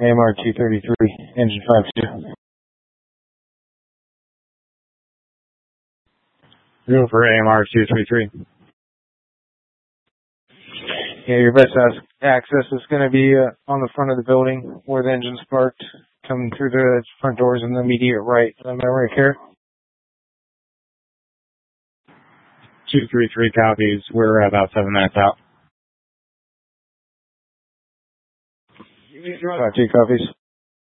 AMR 233, engine 52. Go for AMR 233. Yeah, your best access is going to be on the front of the building where the engine's parked, coming through the front doors in the immediate right of memory care. 233 copies. We're about 7 minutes out. 2 copies.